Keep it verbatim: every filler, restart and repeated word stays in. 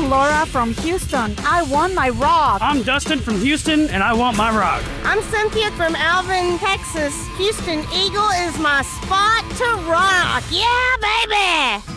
I'm Laura from Houston. I want my rock. I'm Dustin from Houston, and I want my rock. I'm Cynthia from Alvin, Texas. Houston Eagle is my spot to rock. Yeah, baby!